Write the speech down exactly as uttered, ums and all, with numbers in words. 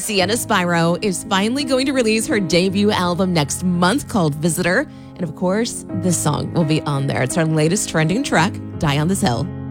Sienna Spyro is finally going to release her debut album next month called Visitor. And of course, this song will be on there. It's our latest trending track, Die on This Hill.